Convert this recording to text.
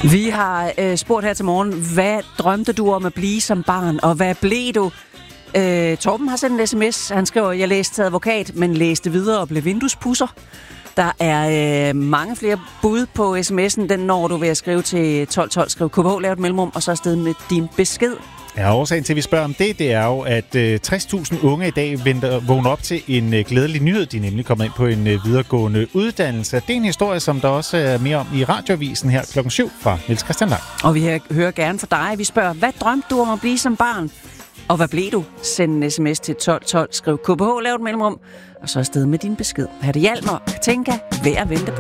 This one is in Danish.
Vi har spurgt her til morgen, hvad drømte du om at blive som barn, og hvad blev du? Torben har sendt en sms. Han skriver, jeg læste til advokat, men læste videre og blev vinduespudser. Der er mange flere bud på sms'en. Den når du ved at skrive til 1212. Skriv KBH, lav et mellemrum, og så afsted med din besked. Ja, årsagen til, at vi spørger om det er jo, at 60.000 unge i dag vågner op til en glædelig nyhed. De er nemlig kommet ind på en videregående uddannelse. Det er en historie, som der også er mere om i radioavisen her klokken 7 fra Niels Christian Lang. Og vi hører gerne fra dig. Vi spørger, hvad drømte du om at blive som barn? Og hvad blev du? Send en sms til 1212. Skriv KBH, lav et mellemrum, og så afsted med din besked. Her det Hjalmar, Katinka, værd at vente på.